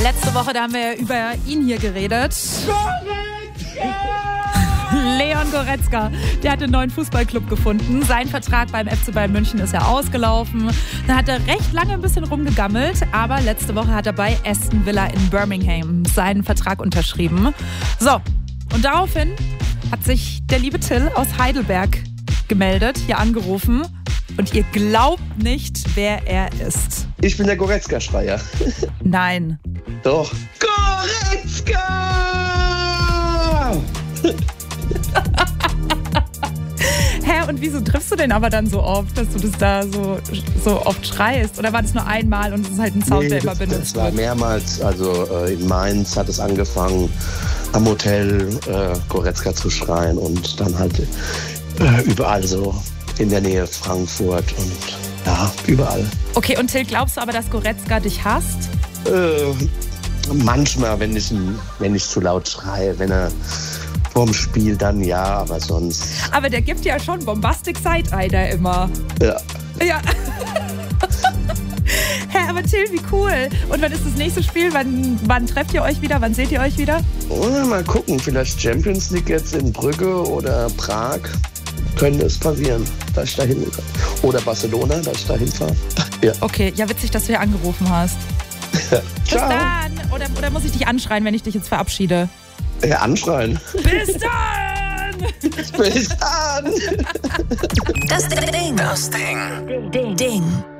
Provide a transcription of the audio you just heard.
Letzte Woche, da haben wir über ihn hier geredet. Leon Goretzka, der hat einen neuen Fußballclub gefunden. Sein Vertrag beim FC Bayern München ist ja ausgelaufen. Da hat er recht lange ein bisschen rumgegammelt, aber letzte Woche hat er bei Aston Villa in Birmingham seinen Vertrag unterschrieben. So, und daraufhin hat sich der liebe Till aus Heidelberg gemeldet, hier angerufen. Und ihr glaubt nicht, wer er ist. Ich bin der Goretzka-Schreier. Nein. Doch. Goretzka! Hä, und wieso triffst du den aber dann so oft, dass du das da so oft schreist? Oder war das nur einmal und es ist halt ein Sound, der immer benutzt wird? Das war mehrmals. Also in Mainz hat es angefangen, am Hotel Goretzka zu schreien und dann halt überall so in der Nähe Frankfurt und ja, überall. Okay, und Till, glaubst du aber, dass Goretzka dich hasst? Manchmal, wenn ich zu laut schreie, wenn er vorm Spiel, dann ja, aber sonst. Aber der gibt ja schon Bombastic Side-Eye immer. Ja. Ja. Hä, aber Till, wie cool. Und wann ist das nächste Spiel? Wann trefft ihr euch wieder? Wann seht ihr euch wieder? Mal gucken, vielleicht Champions League jetzt in Brügge oder Prag. Könnte es passieren, dass ich da hin kann. Oder Barcelona, dass ich da hinfahre. Ja. Okay, ja, witzig, dass du hier angerufen hast. Ja. Bis dann. Oder muss ich dich anschreien, wenn ich dich jetzt verabschiede? Ja, anschreien. Bis dann! Bis dann! Das Ding.